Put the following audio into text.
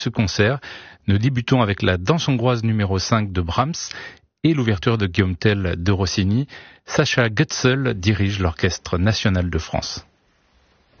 ce concert. Nous débutons avec la danse hongroise numéro 5 de Brahms et l'ouverture de Guillaume Tell de Rossini. Sacha Goetzel dirige l'Orchestre national de France.